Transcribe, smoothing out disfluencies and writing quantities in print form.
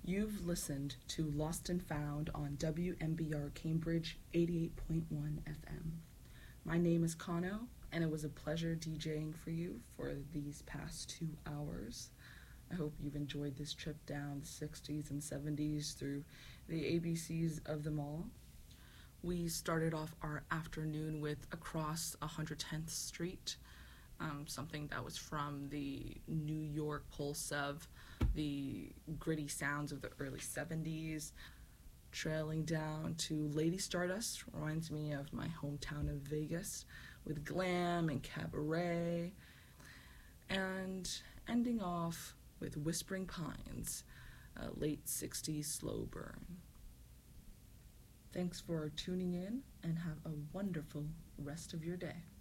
You've listened to Lost and Found on WMBR Cambridge 88.1 FM. My name is Kano, and it was a pleasure DJing for you for these past 2 hours. I hope you've enjoyed this trip down the 60s and 70s through the ABCs of them all. We started off our afternoon with Across 110th Street, something that was from the New York pulse of the gritty sounds of the early 70s. Trailing down to Lady Stardust, reminds me of my hometown of Vegas, with glam and cabaret. And ending off with Whispering Pines, a late 60s slow burn. Thanks for tuning in, and have a wonderful rest of your day.